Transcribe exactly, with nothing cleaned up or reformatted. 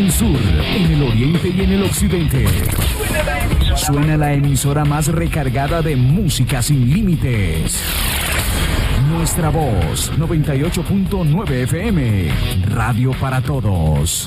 el sur, en el oriente y en el occidente. Suena la emisora más recargada de música sin límites. Nuestra voz, noventa y ocho punto nueve F M, radio para todos.